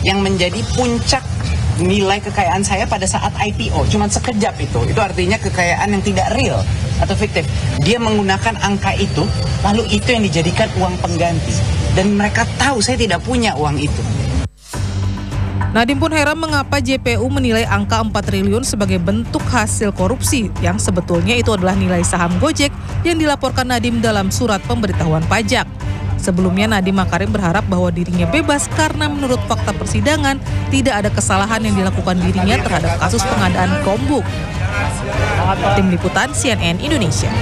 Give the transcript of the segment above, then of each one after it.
yang menjadi puncak nilai kekayaan saya pada saat IPO. Cuman sekejap itu. Itu artinya kekayaan yang tidak real atau fiktif. Dia menggunakan angka itu, lalu itu yang dijadikan uang pengganti. Dan mereka tahu saya tidak punya uang itu. Nadiem pun heran mengapa JPU menilai angka 4 triliun sebagai bentuk hasil korupsi yang sebetulnya itu adalah nilai saham Gojek yang dilaporkan Nadiem dalam surat pemberitahuan pajak. Sebelumnya Nadiem Makarim berharap bahwa dirinya bebas karena menurut fakta persidangan tidak ada kesalahan yang dilakukan dirinya terhadap kasus pengadaan Chromebook. Tim Liputan CNN Indonesia.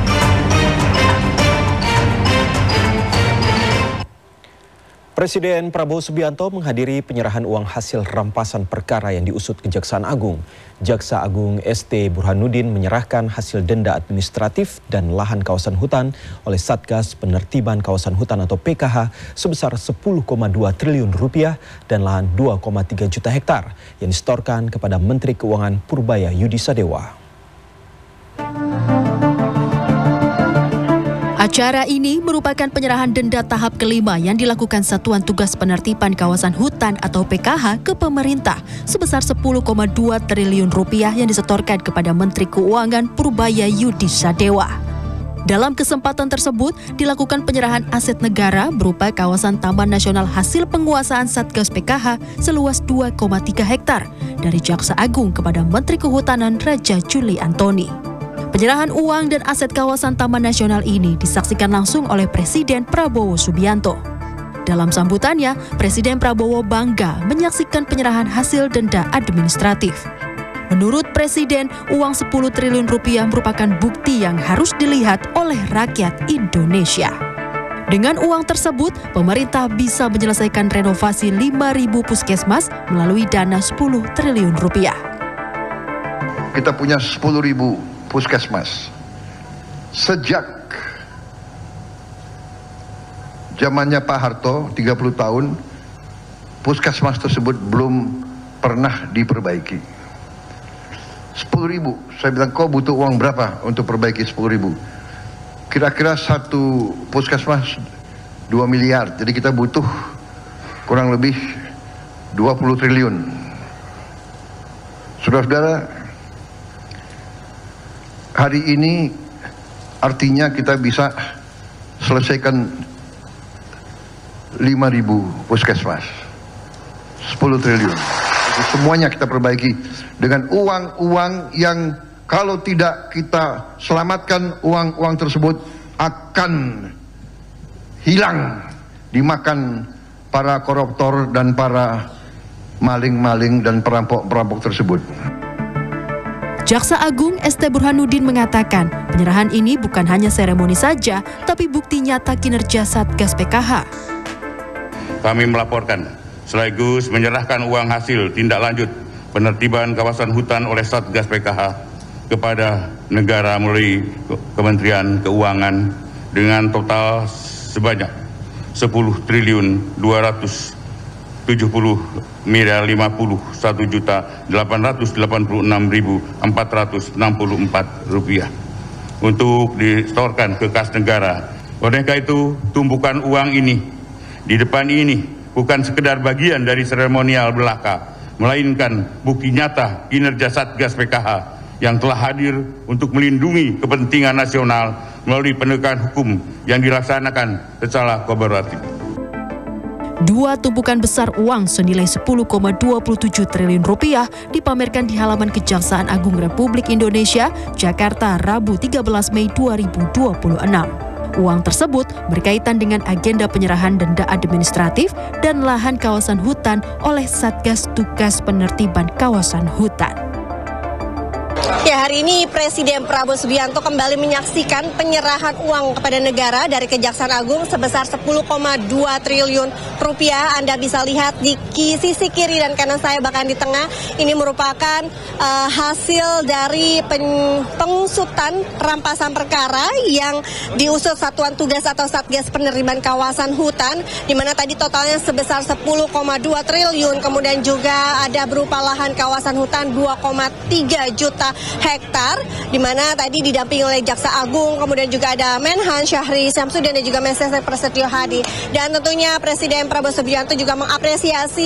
Presiden Prabowo Subianto menghadiri penyerahan uang hasil rampasan perkara yang diusut Kejaksaan Agung. Jaksa Agung ST Burhanuddin menyerahkan hasil denda administratif dan lahan kawasan hutan oleh Satgas Penertiban Kawasan Hutan atau PKH sebesar 10,2 triliun rupiah dan lahan 2,3 juta hektar yang disetorkan kepada Menteri Keuangan Purbaya Yudi Sadewa. Acara ini merupakan penyerahan denda tahap kelima yang dilakukan Satuan Tugas Penertiban Kawasan Hutan atau PKH ke pemerintah sebesar 10,2 triliun rupiah yang disetorkan kepada Menteri Keuangan Purbaya Yudi Sadewa. Dalam kesempatan tersebut dilakukan penyerahan aset negara berupa kawasan Taman Nasional hasil penguasaan Satgas PKH seluas 2,3 hektar dari Jaksa Agung kepada Menteri Kehutanan Raja Juli Antoni. Penyerahan uang dan aset kawasan Taman Nasional ini disaksikan langsung oleh Presiden Prabowo Subianto. Dalam sambutannya, Presiden Prabowo bangga menyaksikan penyerahan hasil denda administratif. Menurut Presiden, uang 10 triliun rupiah merupakan bukti yang harus dilihat oleh rakyat Indonesia. Dengan uang tersebut, pemerintah bisa menyelesaikan renovasi 5.000 puskesmas melalui dana 10 triliun rupiah. Kita punya 10.000 puskesmas. Sejak zamannya Pak Harto 30 tahun puskesmas tersebut belum pernah diperbaiki. 10.000. Saya bilang kau butuh uang berapa untuk perbaiki 10.000? Kira-kira satu puskesmas 2 miliar. Jadi kita butuh kurang lebih 20 triliun. Saudara-saudara, hari ini artinya kita bisa selesaikan 5.000 puskesmas, 10 triliun. Jadi semuanya kita perbaiki dengan uang-uang yang kalau tidak kita selamatkan, uang-uang tersebut akan hilang dimakan para koruptor dan para maling-maling dan perampok-perampok tersebut. Jaksa Agung ST Burhanuddin mengatakan penyerahan ini bukan hanya seremoni saja, tapi bukti nyata kinerja Satgas PKH. Kami melaporkan sekaligus menyerahkan uang hasil tindak lanjut penertiban kawasan hutan oleh Satgas PKH kepada negara melalui Kementerian Keuangan dengan total sebanyak 10 triliun 271.886.464 rupiah untuk disetorkan ke kas negara. Oleh karena itu, tumpukan uang ini di depan ini bukan sekedar bagian dari seremonial belaka, melainkan bukti nyata kinerja Satgas PKH yang telah hadir untuk melindungi kepentingan nasional melalui penegakan hukum yang dilaksanakan secara kooperatif. Dua tumpukan besar uang senilai 10,27 triliun rupiah dipamerkan di halaman Kejaksaan Agung Republik Indonesia, Jakarta, Rabu 13 Mei 2026. Uang tersebut berkaitan dengan agenda penyerahan denda administratif dan lahan kawasan hutan oleh Satgas Tugas Penertiban Kawasan Hutan. Ya, hari ini Presiden Prabowo Subianto kembali menyaksikan penyerahan uang kepada negara dari Kejaksaan Agung sebesar 10,2 triliun rupiah. Anda bisa lihat di sisi kiri dan kanan saya, bahkan di tengah. Ini merupakan hasil dari pengusutan rampasan perkara yang diusut Satuan Tugas atau Satgas Penertiban Kawasan Hutan, di mana tadi totalnya sebesar 10,2 triliun. Kemudian juga ada berupa lahan kawasan hutan 2,3 juta hektar, di mana tadi didampingi oleh Jaksa Agung, kemudian juga ada Menhan Syahri Syamsuddin dan juga Mensesnek Prasetyo Hadi. Dan tentunya Presiden Prabowo Subianto juga mengapresiasi